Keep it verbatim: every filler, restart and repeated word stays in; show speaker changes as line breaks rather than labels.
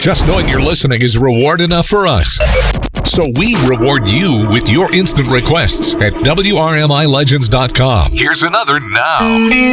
Just knowing you're listening is reward enough for us. So we reward you with your instant requests at W R M I legends dot com. Here's another now.